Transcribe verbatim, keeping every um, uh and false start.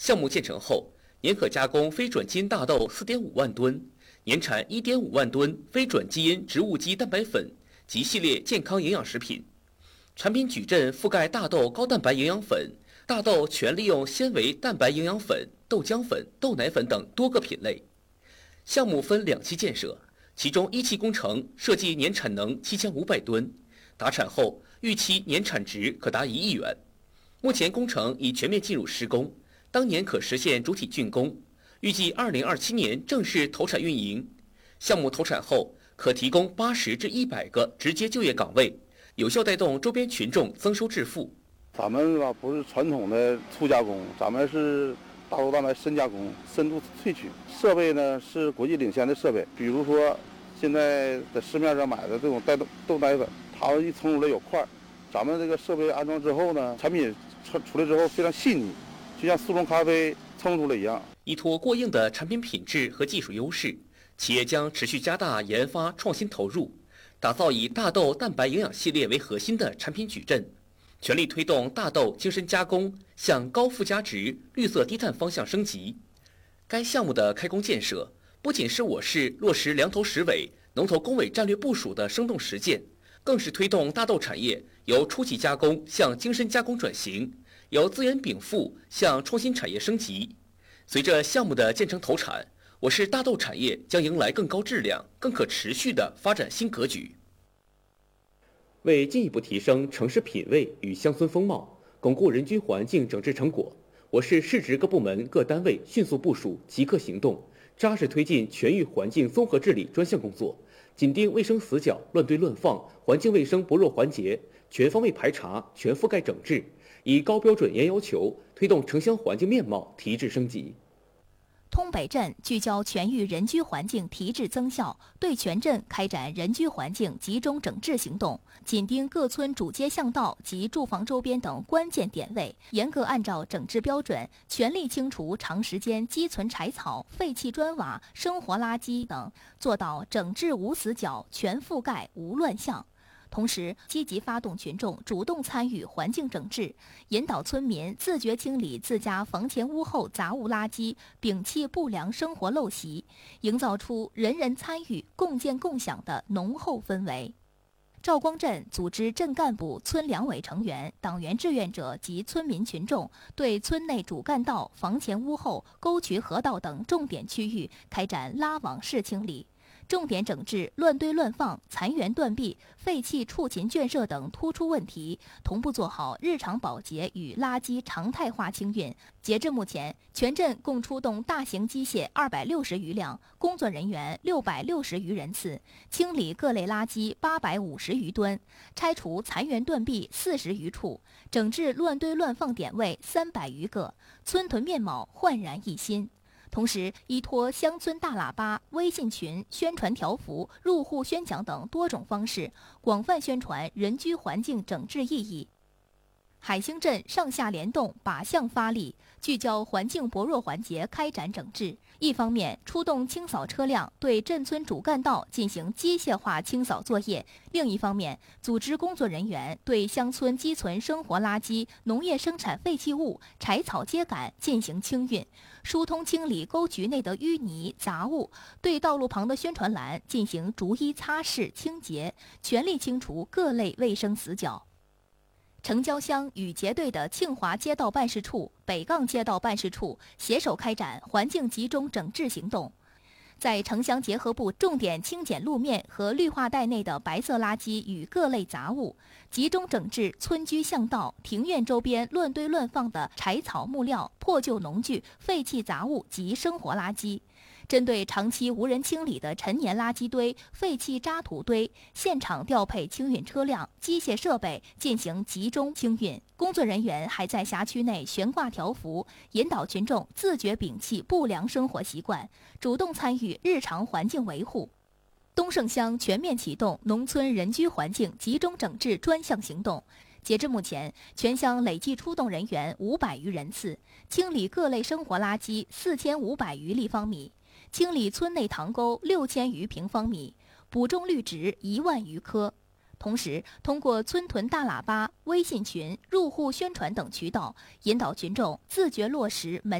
项目建成后，年可加工非转基因大豆 四点五万吨，年产 一点五万吨非转基因植物基蛋白粉及系列健康营养食品。产品矩阵覆盖大豆高蛋白营养粉、大豆全利用纤维蛋白营养粉、豆浆粉、豆奶粉等多个品类。项目分两期建设，其中一期工程设计年产能七千五百吨，达产后预期年产值可达一亿元。目前工程已全面进入施工，当年可实现主体竣工，预计二零二七年正式投产运营。项目投产后可提供八十至一百个直接就业岗位，有效带动周边群众增收致富。 咱们吧不是传统的粗加工，咱们是大豆蛋白深加工、深度萃取，设备呢是国际领先的设备。比如说，现在在市面上买的这种带豆豆奶粉，它一冲出来有块，咱们这个设备安装之后呢，产品出出来之后非常细腻，就像速溶咖啡冲出来一样。 依托过硬的产品品质和技术优势，企业将持续加大研发创新投入，打造以大豆蛋白营养系列为核心的产品矩阵。全力推动大豆精深加工向高附加值、绿色低碳方向升级。该项目的开工建设，不仅是我市落实量头实尾、农投工委战略部署的生动实践，更是推动大豆产业由初级加工向精深加工转型，由资源禀赋向创新产业升级。随着项目的建成投产，我市大豆产业将迎来更高质量、更可持续的发展新格局。为进一步提升城市品位与乡村风貌，巩固人居环境整治成果，我市市直各部门各单位迅速部署，即刻行动，扎实推进全域环境综合治理专项工作，紧盯卫生死角、乱堆乱放、环境卫生薄弱环节，全方位排查、全覆盖整治，以高标准严要求推动城乡环境面貌提质升级。 通北镇聚焦全域人居环境提质增效，对全镇开展人居环境集中整治行动，紧盯各村主街巷道及住房周边等关键点位，严格按照整治标准，全力清除长时间积存柴草、废弃砖瓦、生活垃圾等，做到整治无死角、全覆盖无乱象。同时，积极发动群众主动参与环境整治，引导村民自觉清理自家房前屋后杂物垃圾，摒弃不良生活陋习，营造出人人参与、共建共享的浓厚氛围。赵光镇组织镇干部、村两委成员、党员志愿者及村民群众，对村内主干道、房前屋后、沟渠河道等重点区域开展拉网式清理，重点整治乱堆乱放、残垣断壁、废弃畜禽圈舍等突出问题，同步做好日常保洁与垃圾常态化清运。截至目前，全镇共出动大型机械二百六十余辆，工作人员六百六十余人次，清理各类垃圾八百五十余吨，拆除残垣断壁四十余处，整治乱堆乱放点位三百余个，村屯面貌焕然一新。同时，依托乡村大喇叭、微信群、宣传条幅、入户宣讲等多种方式，广泛宣传人居环境整治意义。海兴镇上下联动，靶向发力，聚焦环境薄弱环节开展整治。一方面，出动清扫车辆对镇村主干道进行机械化清扫作业；另一方面，组织工作人员对乡村积存生活垃圾、农业生产废弃物、柴草秸秆进行清运，疏通清理沟渠内的淤泥杂物，对道路旁的宣传栏进行逐一擦拭清洁，全力清除各类卫生死角。城郊乡雨洁队的庆华街道办事处、北杠街道办事处携手开展环境集中整治行动，在城乡结合部重点清检路面和绿化带内的白色垃圾与各类杂物，集中整治村居巷道、庭院周边乱堆乱放的柴草木料、破旧农具、废弃杂物及生活垃圾。针对长期无人清理的陈年垃圾堆、废弃渣土堆，现场调配清运车辆、机械设备进行集中清运。工作人员还在辖区内悬挂条幅，引导群众自觉摒弃不良生活习惯，主动参与日常环境维护。东胜乡全面启动农村人居环境集中整治专项行动。截至目前，全乡累计出动人员五百余人次，清理各类生活垃圾四千五百余立方米，清理村内塘沟六千余平方米，补种绿植一万余棵。同时，通过村屯大喇叭、微信群、入户宣传等渠道，引导群众自觉落实门